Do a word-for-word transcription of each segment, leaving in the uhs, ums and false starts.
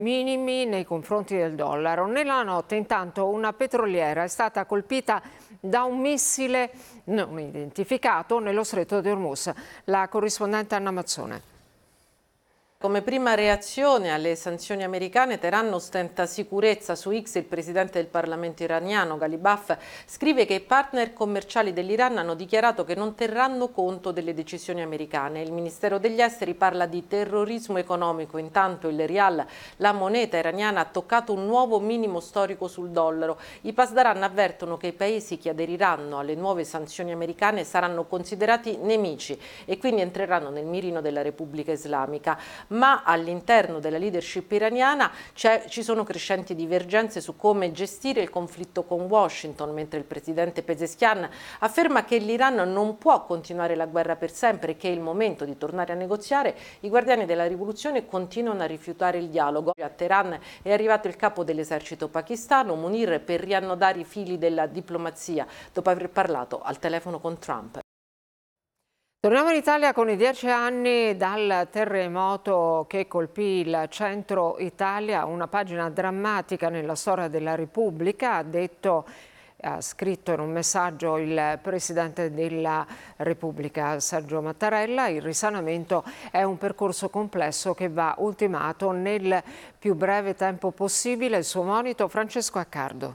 minimi nei confronti del dollaro. Nella notte intanto una petroliera è stata colpita da un missile non identificato nello stretto di Hormuz. La corrispondente Anna Mazzone. Come prima reazione alle sanzioni americane, Teheran ostenta sicurezza. Su X il presidente del Parlamento iraniano, Ghalibaf, scrive che i partner commerciali dell'Iran hanno dichiarato che non terranno conto delle decisioni americane. Il Ministero degli Esteri parla di terrorismo economico. Intanto il rial, la moneta iraniana, ha toccato un nuovo minimo storico sul dollaro. I Pasdaran avvertono che i paesi che aderiranno alle nuove sanzioni americane saranno considerati nemici e quindi entreranno nel mirino della Repubblica Islamica. Ma all'interno della leadership iraniana ci sono crescenti divergenze su come gestire il conflitto con Washington, mentre il presidente Pezeshkian afferma che l'Iran non può continuare la guerra per sempre e che è il momento di tornare a negoziare. I guardiani della rivoluzione continuano a rifiutare il dialogo. A Teheran è arrivato il capo dell'esercito pakistano, Munir, per riannodare i fili della diplomazia dopo aver parlato al telefono con Trump. Torniamo in Italia con i dieci anni dal terremoto che colpì il centro Italia, una pagina drammatica nella storia della Repubblica, ha detto, ha scritto in un messaggio il Presidente della Repubblica Sergio Mattarella. Il risanamento è un percorso complesso che va ultimato nel più breve tempo possibile. Il suo monito, Francesco Accardo.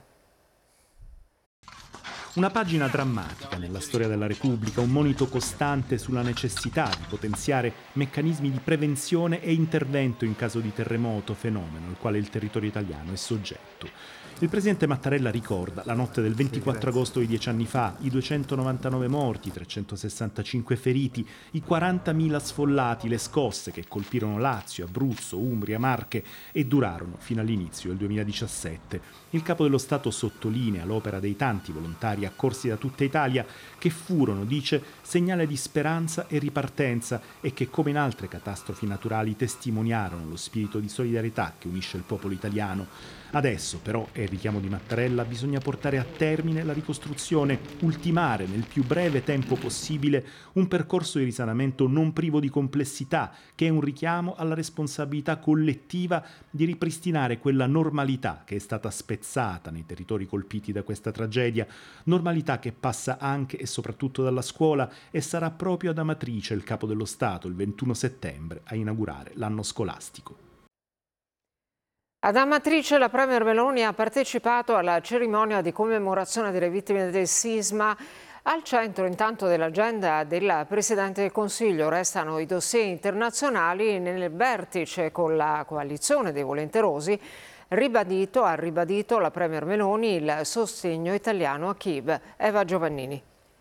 Una pagina drammatica nella storia della Repubblica, un monito costante sulla necessità di potenziare meccanismi di prevenzione e intervento in caso di terremoto, fenomeno al quale il territorio italiano è soggetto. Il presidente Mattarella ricorda la notte del ventiquattro agosto di dieci anni fa, i duecentonovantanove morti, trecentosessantacinque feriti, i quarantamila sfollati, le scosse che colpirono Lazio, Abruzzo, Umbria, Marche e durarono fino all'inizio del duemiladiciassette. Il capo dello Stato sottolinea l'opera dei tanti volontari accorsi da tutta Italia che furono, dice, segnale di speranza e ripartenza e che, come in altre catastrofi naturali, testimoniarono lo spirito di solidarietà che unisce il popolo italiano. Adesso, però, è il richiamo di Mattarella, bisogna portare a termine la ricostruzione, ultimare nel più breve tempo possibile un percorso di risanamento non privo di complessità, che è un richiamo alla responsabilità collettiva di ripristinare quella normalità che è stata spezzata nei territori colpiti da questa tragedia, normalità che passa anche e soprattutto dalla scuola e sarà proprio ad Amatrice il Capo dello Stato il ventuno settembre a inaugurare l'anno scolastico. Ad Amatrice la Premier Meloni ha partecipato alla cerimonia di commemorazione delle vittime del sisma. Al centro intanto dell'agenda del Presidente del Consiglio restano i dossier internazionali. Nel vertice con la coalizione dei volenterosi ribadito, ha ribadito la Premier Meloni il sostegno italiano a Kiev. Eva Giovannini.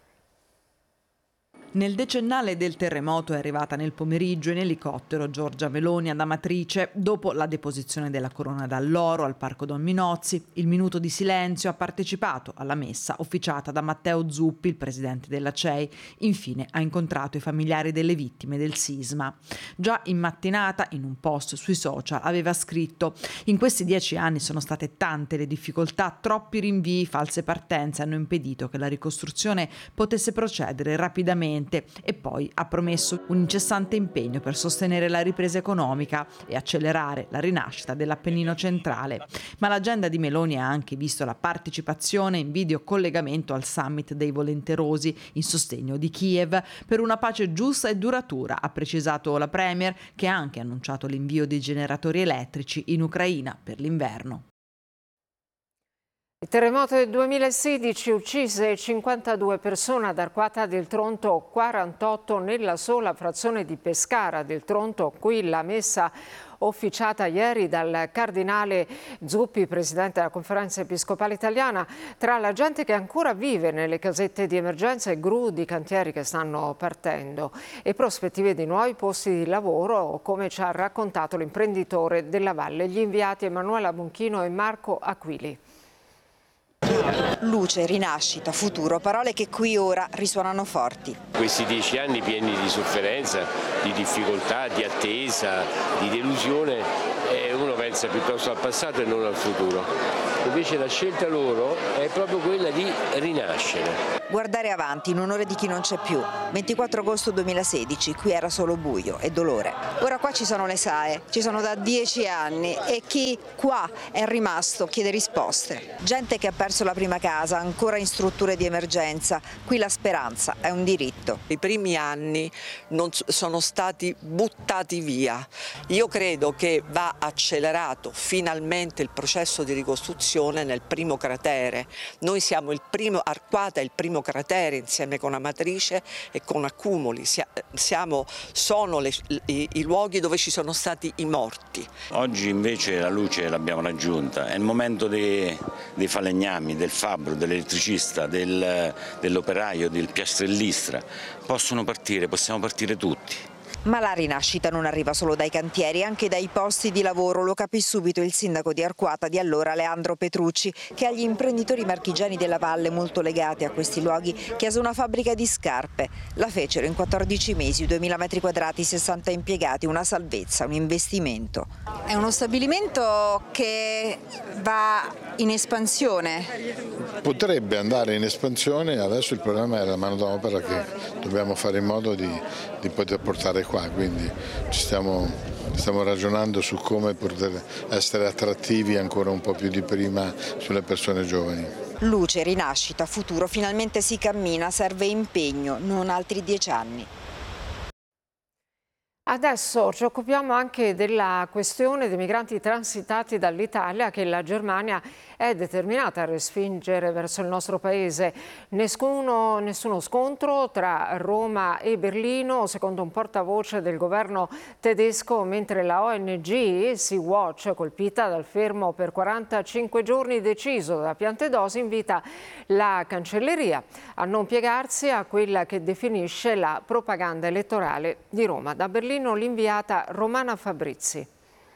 Nel decennale del terremoto è arrivata nel pomeriggio in elicottero Giorgia Meloni ad Amatrice. Dopo la deposizione della corona d'alloro al Parco Don Minozzi, il minuto di silenzio, ha partecipato alla messa officiata da Matteo Zuppi, il presidente della C E I. Infine ha incontrato i familiari delle vittime del sisma. Già in mattinata, in un post sui social, aveva scritto: in questi dieci anni sono state tante le difficoltà, troppi rinvii, false partenze hanno impedito che la ricostruzione potesse procedere rapidamente. E poi ha promesso un incessante impegno per sostenere la ripresa economica e accelerare la rinascita dell'Appennino centrale. Ma l'agenda di Meloni ha anche visto la partecipazione in video collegamento al summit dei volenterosi in sostegno di Kiev per una pace giusta e duratura, ha precisato la Premier, che ha anche annunciato l'invio di generatori elettrici in Ucraina per l'inverno. Il terremoto del duemilasedici uccise cinquantadue persone ad Arquata del Tronto, quarantotto nella sola frazione di Pescara del Tronto. Qui la messa officiata ieri dal cardinale Zuppi, presidente della Conferenza Episcopale Italiana. Tra la gente che ancora vive nelle casette di emergenza e gru di cantieri che stanno partendo e prospettive di nuovi posti di lavoro, come ci ha raccontato l'imprenditore della Valle. Gli inviati Emanuela Bunchino e Marco Aquili. Luce, rinascita, futuro, parole che qui ora risuonano forti. Questi dieci anni pieni di sofferenza, di difficoltà, di attesa, di delusione, eh, uno pensa pensa piuttosto al passato e non al futuro. Invece la scelta loro è proprio quella di rinascere. Guardare avanti in onore di chi non c'è più. ventiquattro agosto duemilasedici, qui era solo buio e dolore. Ora qua ci sono le S A E, ci sono da dieci anni e chi qua è rimasto chiede risposte. Gente che ha perso la prima casa, ancora in strutture di emergenza. Qui la speranza è un diritto. I primi anni non sono stati buttati via. Io credo che va accelerato finalmente il processo di ricostruzione nel primo cratere. Noi siamo il primo, Arquata è il primo cratere insieme con Amatrice e con Accumuli. Siamo, sono le, i, i luoghi dove ci sono stati i morti. Oggi invece la luce l'abbiamo raggiunta, è il momento dei, dei falegnami, del fabbro, dell'elettricista, del, dell'operaio, del piastrellista. Possono partire, possiamo partire tutti. Ma la rinascita non arriva solo dai cantieri, anche dai posti di lavoro, lo capì subito il sindaco di Arquata di allora, Leandro Petrucci, che agli imprenditori marchigiani della valle molto legati a questi luoghi chiese una fabbrica di scarpe. La fecero in quattordici mesi, duemila metri quadrati, sessanta impiegati, una salvezza, un investimento. È uno stabilimento che va in espansione? Potrebbe andare in espansione, adesso il problema è la manodopera che dobbiamo fare in modo di, di poter portare qua. Quindi ci stiamo, stiamo ragionando su come poter essere attrattivi ancora un po' più di prima sulle persone giovani. Luce, rinascita, futuro, finalmente si cammina, serve impegno, non altri dieci anni. Adesso ci occupiamo anche della questione dei migranti transitati dall'Italia che la Germania è determinata a respingere verso il nostro paese. Nessuno, nessuno scontro tra Roma e Berlino, secondo un portavoce del governo tedesco, mentre la O N G Sea-Watch, colpita dal fermo per quarantacinque giorni deciso da Piantedosi, invita la cancelleria a non piegarsi a quella che definisce la propaganda elettorale di Roma. Da Berlino l'inviata Romana Fabrizi.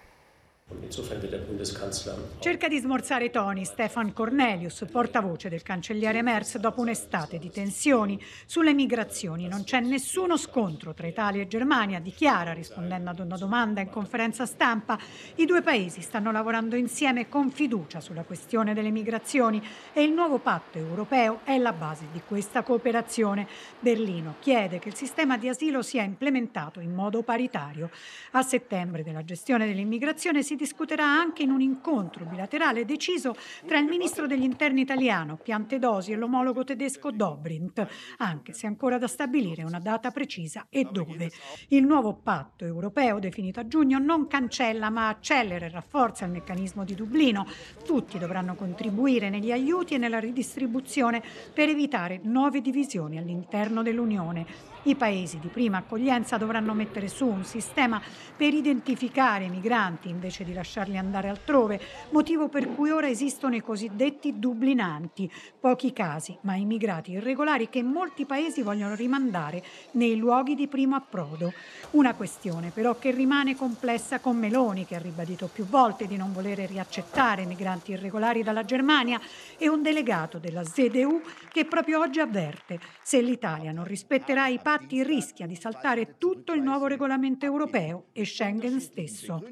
Cerca di smorzare i toni Stefan Cornelius, portavoce del cancelliere Merz, dopo un'estate di tensioni sulle migrazioni. Non c'è nessuno scontro tra Italia e Germania, dichiara, rispondendo ad una domanda in conferenza stampa. I due paesi stanno lavorando insieme con fiducia sulla questione delle migrazioni e il nuovo patto europeo è la base di questa cooperazione. Berlino chiede che il sistema di asilo sia implementato in modo paritario. A settembre della gestione dell'immigrazione si discuterà anche in un incontro bilaterale deciso tra il ministro degli interni italiano Piantedosi e l'omologo tedesco Dobrindt, anche se ancora da stabilire una data precisa e dove. Il nuovo patto europeo definito a giugno non cancella ma accelera e rafforza il meccanismo di Dublino. Tutti dovranno contribuire negli aiuti e nella ridistribuzione per evitare nuove divisioni all'interno dell'Unione. I paesi di prima accoglienza dovranno mettere su un sistema per identificare i migranti invece di lasciarli andare altrove, motivo per cui ora esistono i cosiddetti dublinanti, pochi casi ma immigrati irregolari che molti paesi vogliono rimandare nei luoghi di primo approdo. Una questione però che rimane complessa con Meloni, che ha ribadito più volte di non volere riaccettare migranti irregolari dalla Germania, e un delegato della Z D U che proprio oggi avverte: se l'Italia non rispetterà i patti rischia di saltare tutto il nuovo regolamento europeo e Schengen stesso.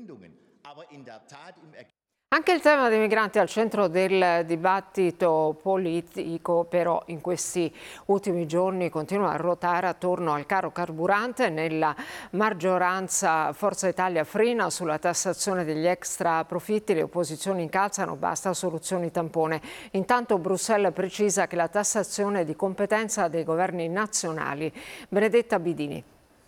Anche il tema dei migranti al centro del dibattito politico, però in questi ultimi giorni continua a ruotare attorno al caro carburante. Nella maggioranza Forza Italia frena sulla tassazione degli extra profitti, le opposizioni incalzano basta soluzioni tampone. Intanto Bruxelles precisa che la tassazione è di competenza dei governi nazionali. Benedetta Bidini.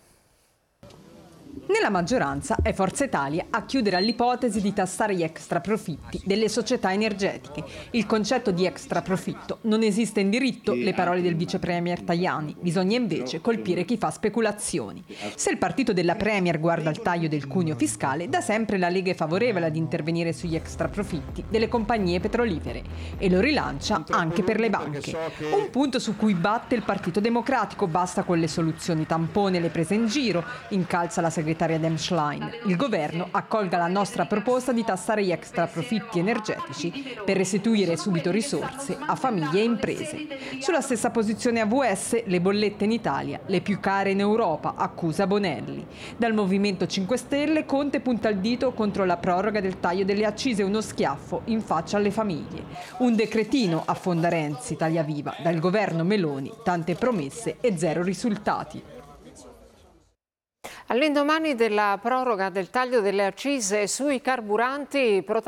Nella maggioranza è Forza Italia a chiudere all'ipotesi di tassare gli extra profitti delle società energetiche. Il concetto di extra profitto non esiste in diritto, le parole del vice premier Tajani. Bisogna invece colpire chi fa speculazioni. Se il partito della premier guarda al taglio del cuneo fiscale, da sempre la Lega è favorevole ad intervenire sugli extra profitti delle compagnie petrolifere e lo rilancia anche per le banche. Un punto su cui batte il Partito Democratico, basta con le soluzioni tampone, le prese in giro, incalza la segretaria segretaria Demschlein. Il governo accolga la nostra proposta di tassare gli extraprofitti energetici per restituire subito risorse a famiglie e imprese. Sulla stessa posizione A V S, le bollette in Italia, le più care in Europa, accusa Bonelli. Dal Movimento cinque Stelle Conte punta il dito contro la proroga del taglio delle accise, uno schiaffo in faccia alle famiglie. Un decretino, affonda Renzi, Italia Viva, dal governo Meloni, tante promesse e zero risultati. All'indomani della proroga del taglio delle accise sui carburanti,